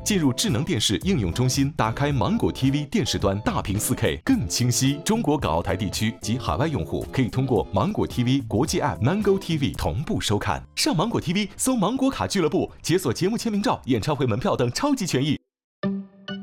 进入智能电视应用中心，打开芒果 TV 电视端，大屏 4K 更清晰。中国港澳台地区及海外用户可以通过芒果 TV 国际 App Mango TV 同步收看。上芒果 TV 搜芒果卡俱乐部，解锁节目签名照、演唱会门票等超级权益。